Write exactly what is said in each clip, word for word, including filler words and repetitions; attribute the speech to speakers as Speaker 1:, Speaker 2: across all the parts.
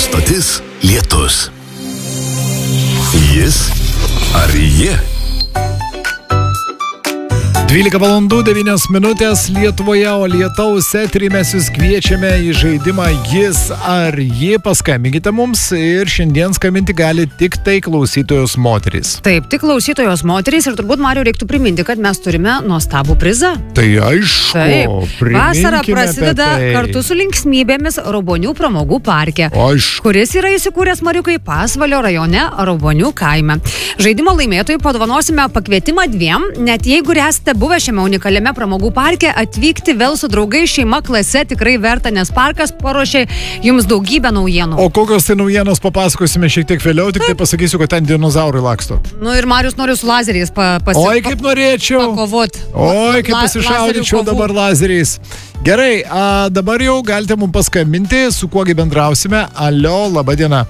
Speaker 1: stotis Lietus. Jis ar jie?
Speaker 2: dvylika valandų devynios minutės Lietuvoje, o Lietaus eterį mes jūs kviečiame į žaidimą Jis ar ji. Paskambinkite mums ir šiandien skambinti gali tik tai klausytojos moterys.
Speaker 3: Taip, tik klausytojos moterys ir turbūt, Mariau, reiktų priminti, kad mes turime nuostabų prizą.
Speaker 2: Tai aišku,
Speaker 3: Taip, vasara prasideda
Speaker 2: tai.
Speaker 3: kartu su linksmybėmis Raubonių pramogų parke,
Speaker 2: Aišku.
Speaker 3: kuris yra įsikūręs, Mariukai, Pasvalio rajone Raubonių kaime. Žaidimo laimėtojui padovanosime pakvietimą dviem, net jeigu esate buvę šiame unikaliame pramogų parke, atvykti vėl su draugais, šeima, klase tikrai verta, nes parkas paruošė jums daugybę naujienų.
Speaker 2: O kokios tai naujienos papasakosime šiek tiek vėliau, tik tai pasakysiu, kad ten dinozaurai laksto.
Speaker 3: Nu ir Marius nori su lazeriais pa, pasi,
Speaker 2: Oi, kaip norėčiau.
Speaker 3: pakovot.
Speaker 2: Oi, kaip
Speaker 3: La-
Speaker 2: pasišaudyčiau
Speaker 3: lazerių kovų.
Speaker 2: dabar lazeriais. Gerai, a, dabar jau galite mums paskambinti, su kuogi bendrausime. Alio, laba diena.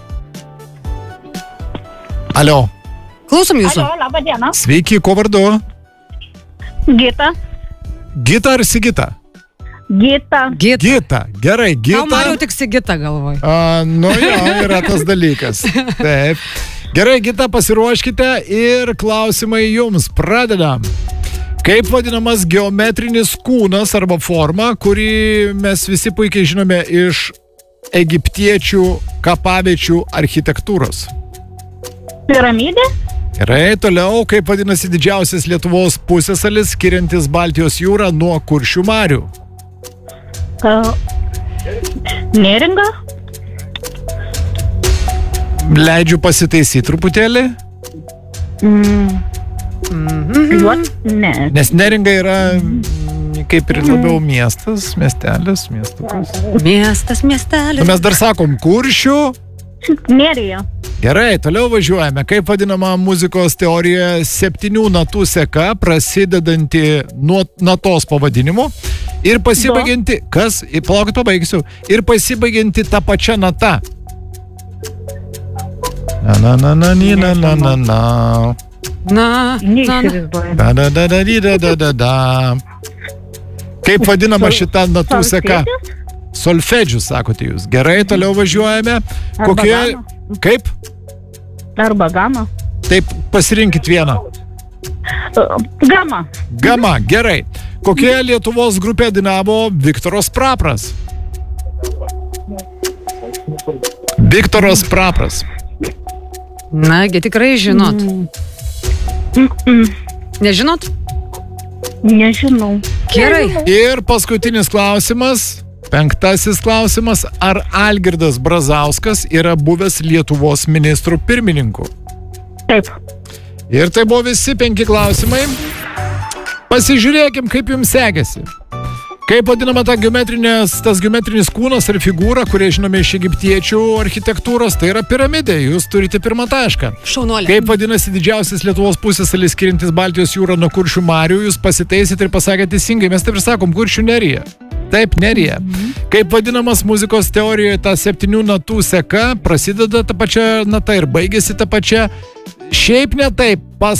Speaker 2: Alio.
Speaker 3: Klausom jūsų.
Speaker 4: Alio, laba diena.
Speaker 2: Sveiki, ko vardu?
Speaker 4: Gita.
Speaker 2: Gita ar Sigita?
Speaker 4: Gita.
Speaker 3: Gita.
Speaker 2: Gita, gerai,
Speaker 3: Tau,
Speaker 2: Gita.
Speaker 3: Mariau, tik Sigita galvoj.
Speaker 2: A, nu jo, yra tas dalykas. Taip. Gerai, Gita, pasiruoškite ir klausimai jums. Pradedam. Kaip vadinamas geometrinis kūnas arba forma, kurį mes visi puikiai žinome iš egiptiečių kapaviečių architektūros?
Speaker 4: Piramidė.
Speaker 2: Gerai, toliau, kaip vadinasi didžiausias Lietuvos pusiasalis, skiriantis Baltijos jūrą nuo Kuršių marių?
Speaker 4: Uh, Neringa.
Speaker 2: Leidžiu pasitaisyti truputėlį,
Speaker 4: Mm. Juot? Ne.
Speaker 2: nes Neringa yra mm, kaip ir labiau miestas, miestelis, miestukas.
Speaker 3: Miestas,
Speaker 2: Nu,
Speaker 3: miestelis.
Speaker 2: mes dar sakom Kuršių.
Speaker 4: Nerija.
Speaker 2: Gerai, toliau važiuojame. Kaip vadinama muzikos teorijoje septynių natų seka, prasidedanti nuo natos pavadinimu ir pasibaigianti, kas, į- palaukit, pabaigsiu, ir pasibaigianti tą pačią natą. Na, na, na, na, ni, na, na, na, na.
Speaker 3: Na, na, na.
Speaker 4: Neįsivaizduoju.
Speaker 2: Da, da, da, da, di, da, da, da, da. Kaip vadinama šita natų seka?
Speaker 4: Solfedis?
Speaker 2: Solfedžius, sakote jūs. Gerai, toliau važiuojame.
Speaker 4: Arba
Speaker 2: Kokie...
Speaker 4: gama.
Speaker 2: Kaip?
Speaker 4: Arba gama.
Speaker 2: Taip, pasirinkit vieną.
Speaker 4: Uh, Gama.
Speaker 2: Gama, gerai. Kokia Lietuvos grupė dainavo Viktoras Prapras? Viktoras Prapras.
Speaker 3: Nagi, tikrai žinot.
Speaker 4: Mm-mm.
Speaker 3: Nežinot?
Speaker 4: Nežinau.
Speaker 3: Gerai.
Speaker 2: Ir paskutinis klausimas, penktasis klausimas. Ar Algirdas Brazauskas yra buvęs Lietuvos ministrų pirmininku?
Speaker 4: Taip.
Speaker 2: Ir tai buvo visi penki klausimai. Pasižiūrėkim, kaip jums sekėsi. Kaip vadinama ta geometrinės, tas geometrinis kūnas ar figūra, kurie žinome iš egiptiečių architektūros, tai yra piramidė. Jūs turite pirmą tašką.
Speaker 3: Šaunuolė.
Speaker 2: Kaip vadinasi didžiausias Lietuvos pusiasalis, skiriantis Baltijos jūrą nuo Kuršių marių? Jūs pasitaisėte ir pasakėte teisingai. Mes taip ir sakom, Kuršių nerija. Taip, nerija. Kaip vadinamas muzikos teorijoje ta septynių natų seka, prasideda ta pačia nata ir baigėsi ta pačia. Šiaip ne taip, pas